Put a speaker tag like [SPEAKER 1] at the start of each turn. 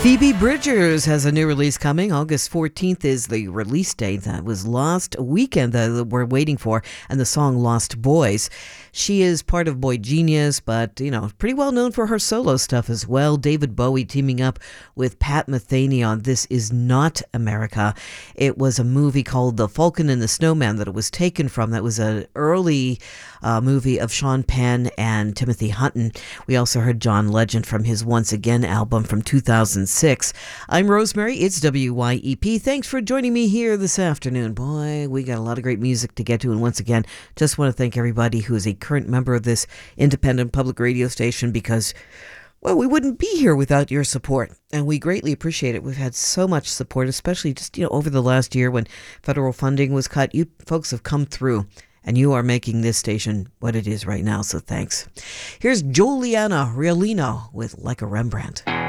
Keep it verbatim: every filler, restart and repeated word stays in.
[SPEAKER 1] Phoebe Bridgers has a new release coming. August fourteenth is the release date. That was last weekend that we're waiting for, and the song Lost Boys. She is part of Boy Genius, but, you know, pretty well known for her solo stuff as well. David Bowie teaming up with Pat Metheny on This Is Not America. It was a movie called The Falcon and the Snowman that it was taken from. That was an early uh, movie of Sean Penn and Timothy Hutton. We also heard John Legend from his Once Again album from two thousand six. I'm Rosemary. It's W Y E P. Thanks for joining me here this afternoon. Boy, we got a lot of great music to get to. And once again, just want to thank everybody who is a current member of this independent public radio station because, well, we wouldn't be here without your support. And we greatly appreciate it. We've had so much support, especially just, you know, over the last year when federal funding was cut. You folks have come through. And you are making this station what it is right now, so thanks. Here's Juliana Riolino with Like a Rembrandt.